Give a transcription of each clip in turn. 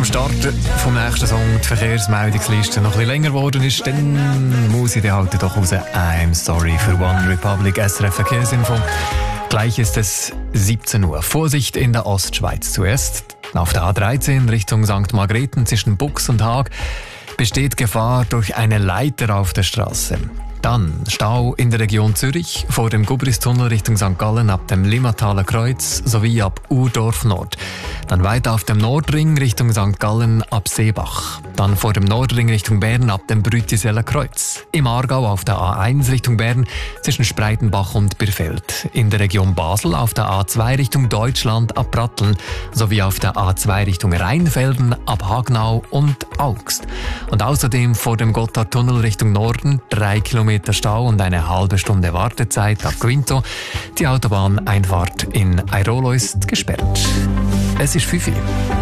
vom Start vom nächsten Song die Verkehrsmeldungsliste noch ein bisschen länger geworden ist, dann muss ich dir halt doch raus. I'm sorry für One Republic, SRF Verkehrsinfo. Gleich ist es 17 Uhr. Vorsicht in der Ostschweiz zuerst. Auf der A13 Richtung St. Margrethen zwischen Bux und Haag besteht Gefahr durch eine Leiter auf der Straße. Dann Stau in der Region Zürich vor dem Gubristunnel Richtung St. Gallen ab dem Limmataler Kreuz sowie ab Urdorf Nord. Dann weiter auf dem Nordring Richtung St. Gallen ab Seebach. Dann vor dem Nordring Richtung Bern ab dem Brütiseller Kreuz. Im Aargau auf der A1 Richtung Bern zwischen Spreitenbach und Birfeld. In der Region Basel auf der A2 Richtung Deutschland ab Pratteln sowie auf der A2 Richtung Rheinfelden ab Hagnau und Augst. Und außerdem vor dem Gotthardtunnel Richtung Norden 3 Kilometer Stau und eine halbe Stunde Wartezeit ab Quinto. Die Autobahneinfahrt in Airolo ist gesperrt. Es ist 5 Uhr.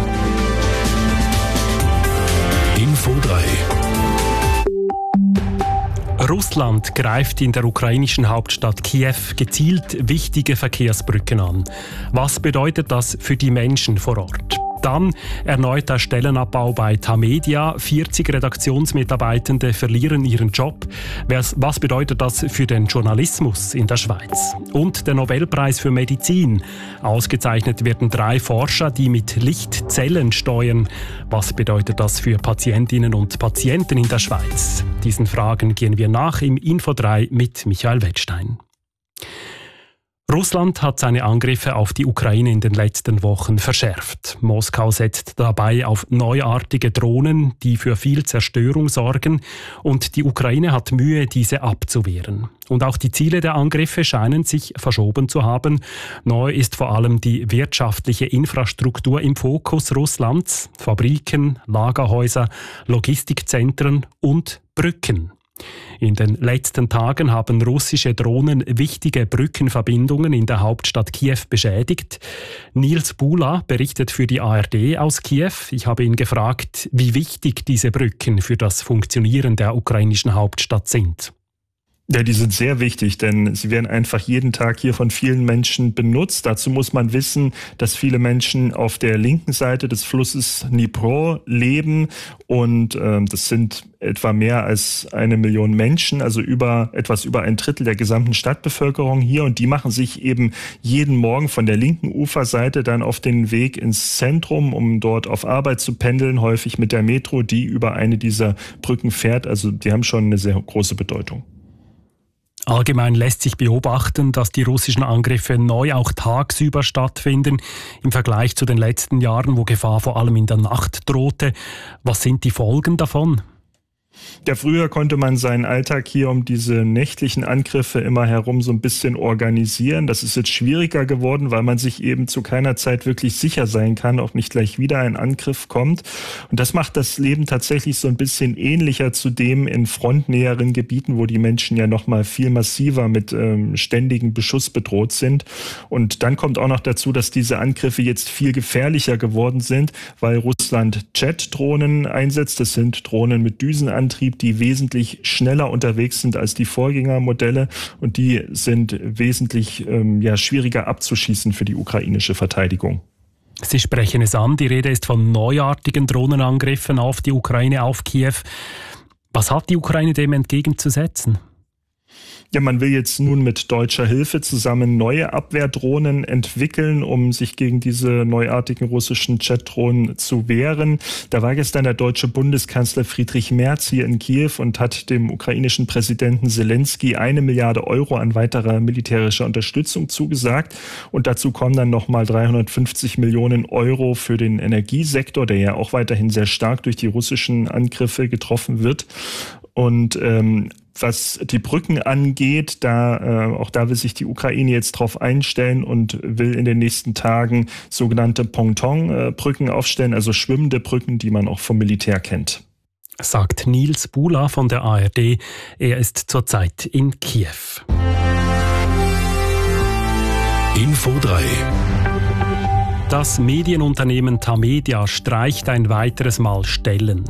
Info 3. Russland greift in der ukrainischen Hauptstadt Kiew gezielt wichtige Verkehrsbrücken an. Was bedeutet das für die Menschen vor Ort? Dann erneuter Stellenabbau bei Tamedia. 40 Redaktionsmitarbeitende verlieren ihren Job. Was bedeutet das für den Journalismus in der Schweiz? Und der Nobelpreis für Medizin. Ausgezeichnet werden 3 Forscher, die mit Lichtzellen steuern. Was bedeutet das für Patientinnen und Patienten in der Schweiz? Diesen Fragen gehen wir nach im Info 3 mit Michael Wettstein. Russland hat seine Angriffe auf die Ukraine in den letzten Wochen verschärft. Moskau setzt dabei auf neuartige Drohnen, die für viel Zerstörung sorgen, und die Ukraine hat Mühe, diese abzuwehren. Und auch die Ziele der Angriffe scheinen sich verschoben zu haben. Neu ist vor allem die wirtschaftliche Infrastruktur im Fokus Russlands: Fabriken, Lagerhäuser, Logistikzentren und Brücken. In den letzten Tagen haben russische Drohnen wichtige Brückenverbindungen in der Hauptstadt Kiew beschädigt. Nils Bula berichtet für die ARD aus Kiew. Ich habe ihn gefragt, wie wichtig diese Brücken für das Funktionieren der ukrainischen Hauptstadt sind. Ja, die sind sehr wichtig, denn sie werden einfach jeden Tag hier von vielen Menschen benutzt. Dazu muss man wissen, dass viele Menschen auf der linken Seite des Flusses Dnipro leben und das sind etwa mehr als 1 Million Menschen, also etwas über ein Drittel der gesamten Stadtbevölkerung hier, und die machen sich eben jeden Morgen von der linken Uferseite dann auf den Weg ins Zentrum, um dort auf Arbeit zu pendeln, häufig mit der Metro, die über eine dieser Brücken fährt. Also die haben schon eine sehr große Bedeutung. Allgemein lässt sich beobachten, dass die russischen Angriffe neu auch tagsüber stattfinden, im Vergleich zu den letzten Jahren, wo Gefahr vor allem in der Nacht drohte. Was sind die Folgen davon? Ja, früher konnte man seinen Alltag hier um diese nächtlichen Angriffe immer herum so ein bisschen organisieren. Das ist jetzt schwieriger geworden, weil man sich eben zu keiner Zeit wirklich sicher sein kann, ob nicht gleich wieder ein Angriff kommt. Und das macht das Leben tatsächlich so ein bisschen ähnlicher zu dem in frontnäheren Gebieten, wo die Menschen ja noch mal viel massiver mit ständigem Beschuss bedroht sind. Und dann kommt auch noch dazu, dass diese Angriffe jetzt viel gefährlicher geworden sind, weil Russland Jet-Drohnen einsetzt. Das sind Drohnen mit Düsenantrieb, die wesentlich schneller unterwegs sind als die Vorgängermodelle, und die sind wesentlich schwieriger abzuschießen für die ukrainische Verteidigung. Sie sprechen es an, die Rede ist von neuartigen Drohnenangriffen auf die Ukraine, auf Kiew. Was hat die Ukraine dem entgegenzusetzen? Ja, man will jetzt nun mit deutscher Hilfe zusammen neue Abwehrdrohnen entwickeln, um sich gegen diese neuartigen russischen Jet-Drohnen zu wehren. Da war gestern der deutsche Bundeskanzler Friedrich Merz hier in Kiew und hat dem ukrainischen Präsidenten Zelensky 1 Milliarde Euro an weiterer militärischer Unterstützung zugesagt. Und dazu kommen dann nochmal 350 Millionen Euro für den Energiesektor, der ja auch weiterhin sehr stark durch die russischen Angriffe getroffen wird. Und was die Brücken angeht, auch da will sich die Ukraine jetzt drauf einstellen und will in den nächsten Tagen sogenannte Pontonbrücken aufstellen, also schwimmende Brücken, die man auch vom Militär kennt. Sagt Nils Bula von der ARD. Er ist zurzeit in Kiew. Info 3. Das Medienunternehmen Tamedia streicht ein weiteres Mal Stellen.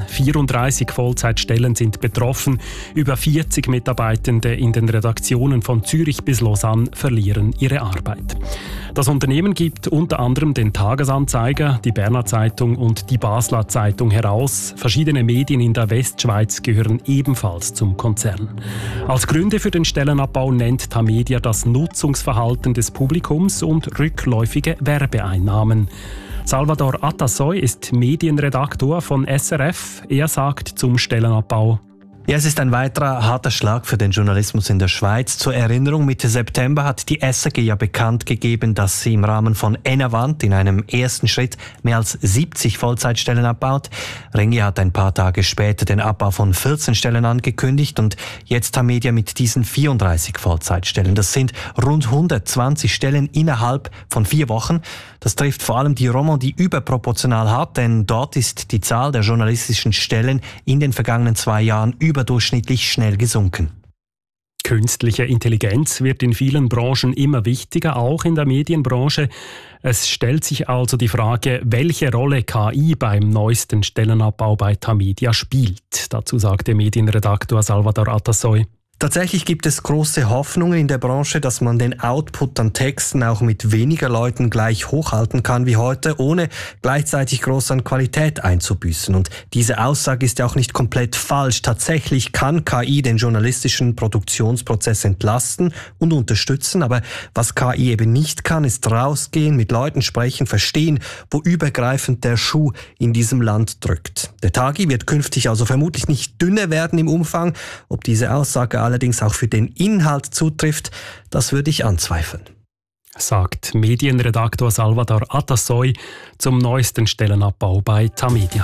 34 Vollzeitstellen sind betroffen. Über 40 Mitarbeitende in den Redaktionen von Zürich bis Lausanne verlieren ihre Arbeit. Das Unternehmen gibt unter anderem den Tagesanzeiger, die Berner Zeitung und die Basler Zeitung heraus. Verschiedene Medien in der Westschweiz gehören ebenfalls zum Konzern. Als Gründe für den Stellenabbau nennt Tamedia das Nutzungsverhalten des Publikums und rückläufige Werbeeinnahmen. Salvador Atassoy ist Medienredaktor von SRF. Er sagt zum Stellenabbau: Ja, es ist ein weiterer harter Schlag für den Journalismus in der Schweiz. Zur Erinnerung, Mitte September hat die SRG ja bekannt gegeben, dass sie im Rahmen von Enavant in einem ersten Schritt mehr als 70 Vollzeitstellen abbaut. Ringier hat ein paar Tage später den Abbau von 14 Stellen angekündigt und jetzt Tamedia mit diesen 34 Vollzeitstellen. Das sind rund 120 Stellen innerhalb von 4 Wochen. Das trifft vor allem die Romandie überproportional hart, denn dort ist die Zahl der journalistischen Stellen in den vergangenen 2 Jahren überdurchschnittlich schnell gesunken. Künstliche Intelligenz wird in vielen Branchen immer wichtiger, auch in der Medienbranche. Es stellt sich also die Frage, welche Rolle KI beim neuesten Stellenabbau bei Tamedia spielt. Dazu sagte Medienredaktor Salvador Atassoy: Tatsächlich gibt es große Hoffnungen in der Branche, dass man den Output an Texten auch mit weniger Leuten gleich hochhalten kann wie heute, ohne gleichzeitig groß an Qualität einzubüßen. Und diese Aussage ist ja auch nicht komplett falsch. Tatsächlich kann KI den journalistischen Produktionsprozess entlasten und unterstützen, aber was KI eben nicht kann, ist rausgehen, mit Leuten sprechen, verstehen, wo übergreifend der Schuh in diesem Land drückt. Der Tagi wird künftig also vermutlich nicht dünner werden im Umfang. Ob diese Aussage allerdings auch für den Inhalt zutrifft, das würde ich anzweifeln. Sagt Medienredaktor Salvador Atassoy zum neuesten Stellenabbau bei Tamedia.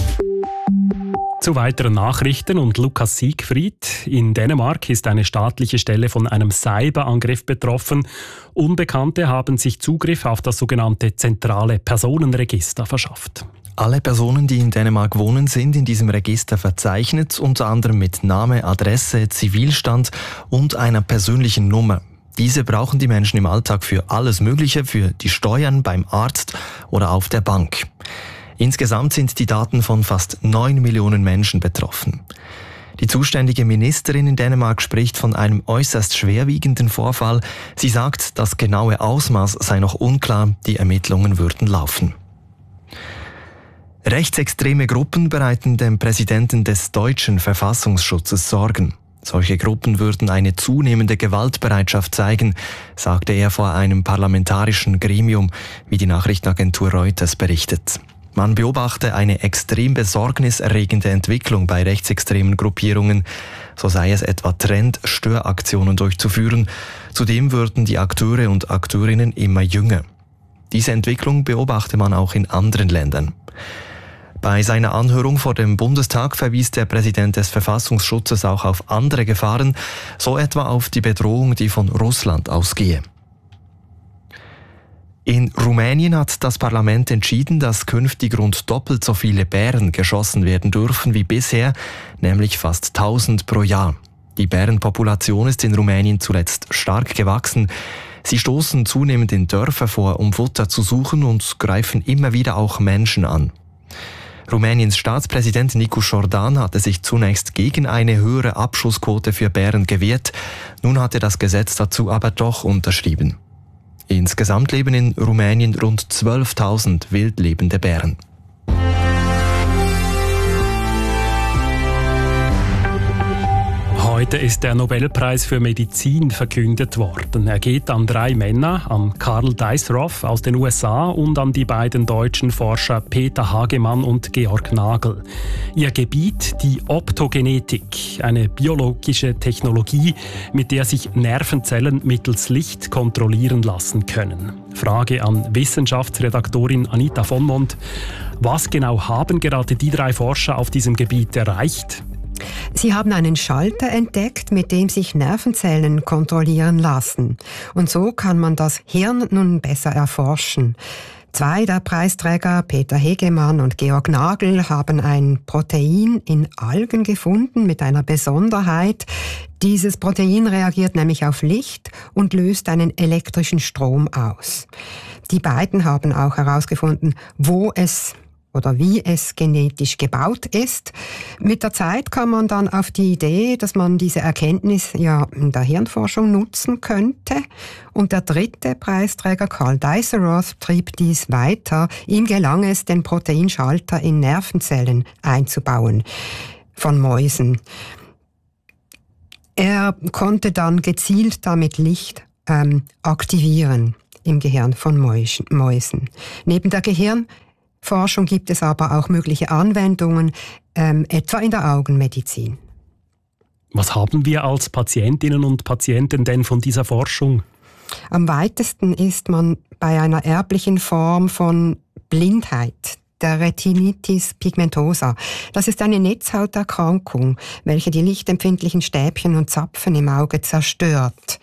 Zu weiteren Nachrichten und Lukas Siegfried. In Dänemark ist eine staatliche Stelle von einem Cyberangriff betroffen. Unbekannte haben sich Zugriff auf das sogenannte zentrale Personenregister verschafft. Alle Personen, die in Dänemark wohnen, sind in diesem Register verzeichnet, unter anderem mit Name, Adresse, Zivilstand und einer persönlichen Nummer. Diese brauchen die Menschen im Alltag für alles Mögliche, für die Steuern, beim Arzt oder auf der Bank. Insgesamt sind die Daten von fast 9 Millionen Menschen betroffen. Die zuständige Ministerin in Dänemark spricht von einem äußerst schwerwiegenden Vorfall. Sie sagt, das genaue Ausmaß sei noch unklar, die Ermittlungen würden laufen. Rechtsextreme Gruppen bereiten dem Präsidenten des deutschen Verfassungsschutzes Sorgen. Solche Gruppen würden eine zunehmende Gewaltbereitschaft zeigen, sagte er vor einem parlamentarischen Gremium, wie die Nachrichtenagentur Reuters berichtet. Man beobachte eine extrem besorgniserregende Entwicklung bei rechtsextremen Gruppierungen. So sei es etwa Trend, Störaktionen durchzuführen. Zudem würden die Akteure und Akteurinnen immer jünger. Diese Entwicklung beobachte man auch in anderen Ländern. Bei seiner Anhörung vor dem Bundestag verwies der Präsident des Verfassungsschutzes auch auf andere Gefahren, so etwa auf die Bedrohung, die von Russland ausgehe. In Rumänien hat das Parlament entschieden, dass künftig rund doppelt so viele Bären geschossen werden dürfen wie bisher, nämlich fast 1000 pro Jahr. Die Bärenpopulation ist in Rumänien zuletzt stark gewachsen. Sie stoßen zunehmend in Dörfer vor, um Futter zu suchen und greifen immer wieder auch Menschen an. Rumäniens Staatspräsident Nicu Jordan hatte sich zunächst gegen eine höhere Abschussquote für Bären gewehrt. Nun hat er das Gesetz dazu aber doch unterschrieben. Insgesamt leben in Rumänien rund 12.000 wildlebende Bären. Heute ist der Nobelpreis für Medizin verkündet worden. Er geht an 3 Männer, an Karl Deisroff aus den USA und an die beiden deutschen Forscher Peter Hagemann und Georg Nagel. Ihr Gebiet die Optogenetik, eine biologische Technologie, mit der sich Nervenzellen mittels Licht kontrollieren lassen können. Frage an Wissenschaftsredaktorin Anita von Mond: Was genau haben gerade die 3 Forscher auf diesem Gebiet erreicht? Sie haben einen Schalter entdeckt, mit dem sich Nervenzellen kontrollieren lassen. Und so kann man das Hirn nun besser erforschen. 2 der Preisträger, Peter Hagemann und Georg Nagel, haben ein Protein in Algen gefunden mit einer Besonderheit. Dieses Protein reagiert nämlich auf Licht und löst einen elektrischen Strom aus. Die beiden haben auch herausgefunden, wo es oder wie es genetisch gebaut ist. Mit der Zeit kam man dann auf die Idee, dass man diese Erkenntnis ja in der Hirnforschung nutzen könnte. Und der dritte Preisträger, Carl Deisseroth, trieb dies weiter. Ihm gelang es, den Proteinschalter in Nervenzellen einzubauen von Mäusen. Er konnte dann gezielt damit Licht aktivieren im Gehirn von Mäusen. Neben der Gehirnforschung gibt es aber auch mögliche Anwendungen, etwa in der Augenmedizin. Was haben wir als Patientinnen und Patienten denn von dieser Forschung? Am weitesten ist man bei einer erblichen Form von Blindheit, der Retinitis pigmentosa. Das ist eine Netzhauterkrankung, welche die lichtempfindlichen Stäbchen und Zapfen im Auge zerstört.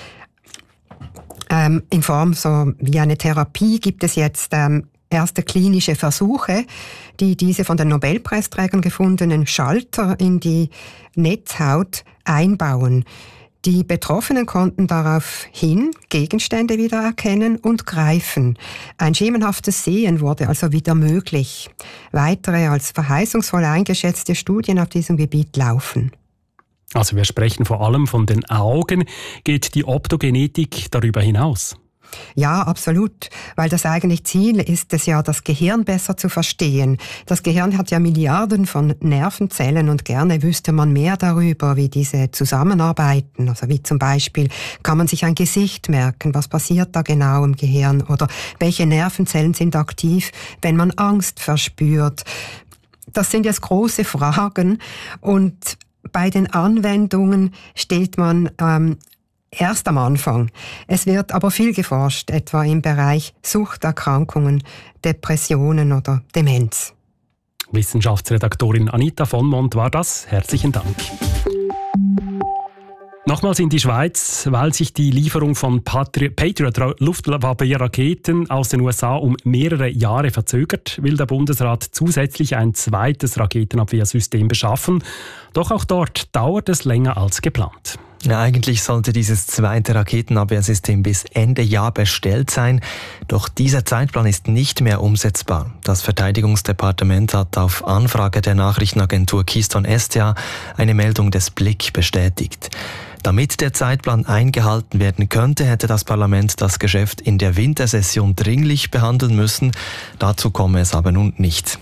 In Form so wie eine Therapie gibt es jetzt erste klinische Versuche, die diese von den Nobelpreisträgern gefundenen Schalter in die Netzhaut einbauen. Die Betroffenen konnten daraufhin Gegenstände wiedererkennen und greifen. Ein schemenhaftes Sehen wurde also wieder möglich. Weitere als verheißungsvoll eingeschätzte Studien auf diesem Gebiet laufen. Also wir sprechen vor allem von den Augen. Geht die Optogenetik darüber hinaus? Ja, absolut, weil das eigentlich Ziel ist es ja, das Gehirn besser zu verstehen. Das Gehirn hat ja Milliarden von Nervenzellen und gerne wüsste man mehr darüber, wie diese zusammenarbeiten. Also wie zum Beispiel, kann man sich ein Gesicht merken, was passiert da genau im Gehirn oder welche Nervenzellen sind aktiv, wenn man Angst verspürt. Das sind jetzt große Fragen und bei den Anwendungen steht man erst am Anfang. Es wird aber viel geforscht, etwa im Bereich Suchterkrankungen, Depressionen oder Demenz. Wissenschaftsredaktorin Anita von Mont war das. Herzlichen Dank. Nochmals in die Schweiz, weil sich die Lieferung von Patriot Luftwaffe-Raketen aus den USA um mehrere Jahre verzögert, will der Bundesrat zusätzlich ein zweites Raketenabwehrsystem beschaffen. Doch auch dort dauert es länger als geplant. Ja, eigentlich sollte dieses zweite Raketenabwehrsystem bis Ende Jahr bestellt sein. Doch dieser Zeitplan ist nicht mehr umsetzbar. Das Verteidigungsdepartement hat auf Anfrage der Nachrichtenagentur Keystone SDA eine Meldung des Blick bestätigt. Damit der Zeitplan eingehalten werden könnte, hätte das Parlament das Geschäft in der Wintersession dringlich behandeln müssen. Dazu komme es aber nun nicht.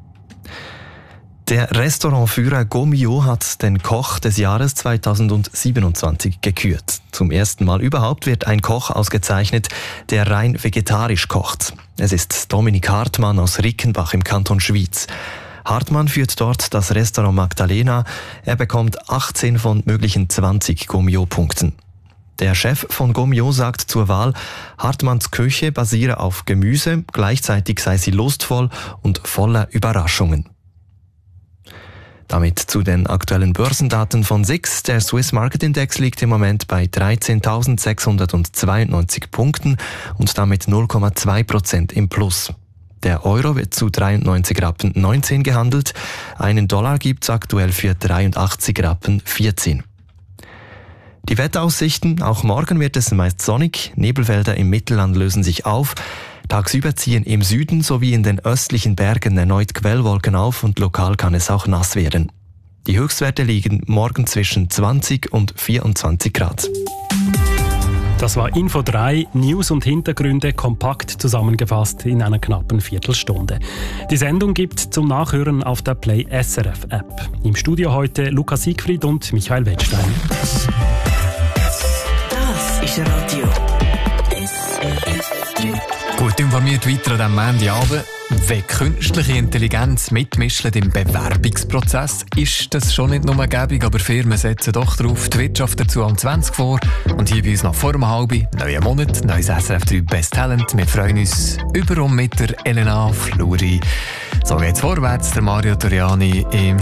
Der Restaurantführer Gomio hat den Koch des Jahres 2027 gekürt. Zum ersten Mal überhaupt wird ein Koch ausgezeichnet, der rein vegetarisch kocht. Es ist Dominik Hartmann aus Rickenbach im Kanton Schwyz. Hartmann führt dort das Restaurant Magdalena. Er bekommt 18 von möglichen 20 Gomio-Punkten. Der Chef von Gomio sagt zur Wahl, Hartmanns Küche basiere auf Gemüse, gleichzeitig sei sie lustvoll und voller Überraschungen. Damit zu den aktuellen Börsendaten von SIX. Der Swiss Market Index liegt im Moment bei 13.692 Punkten und damit 0,2% im Plus. Der Euro wird zu 93,19 Rappen gehandelt. Einen Dollar gibt's aktuell für 83,14 Rappen. Die Wetteraussichten: Auch morgen wird es meist sonnig. Nebelfelder im Mittelland lösen sich auf. Tagsüber ziehen im Süden sowie in den östlichen Bergen erneut Quellwolken auf und lokal kann es auch nass werden. Die Höchstwerte liegen morgen zwischen 20 und 24 Grad. Das war Info 3, News und Hintergründe kompakt zusammengefasst in einer knappen Viertelstunde. Die Sendung gibt zum Nachhören auf der Play SRF App. Im Studio heute Lukas Siegfried und Michael Wettstein. Das ist Radio SRF 3. Gut informiert weiter an diesem Montagabend. Wenn künstliche Intelligenz mitmischt im Bewerbungsprozess, ist das schon nicht nur gäbig, aber Firmen setzen doch darauf, die Wirtschaft dazu am 20 vor. Und hier bei uns noch vor dem halben, neuer Monat, neues SRF 3 Best Talent. Wir freuen uns über und mit der Elena Fluri. So geht's vorwärts, der Mario Toriani im